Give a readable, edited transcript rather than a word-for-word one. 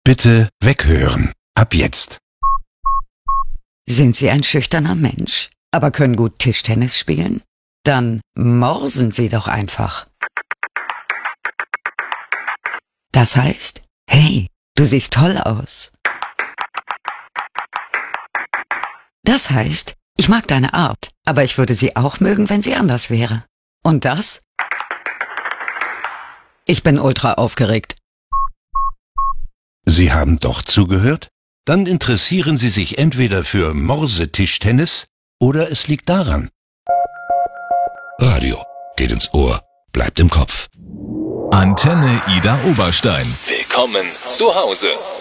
Bitte weghören. Ab jetzt. Sind Sie ein schüchterner Mensch, aber können gut Tischtennis spielen? Dann morsen Sie doch einfach. Das heißt, hey, du siehst toll aus. Das heißt, ich mag deine Art, aber ich würde sie auch mögen, wenn sie anders wäre. Und das? Ich bin ultra aufgeregt. Sie haben doch zugehört? Dann interessieren Sie sich entweder für Morsetischtennis oder es liegt daran. Radio geht ins Ohr, bleibt im Kopf. Antenne Ida Oberstein. Willkommen zu Hause.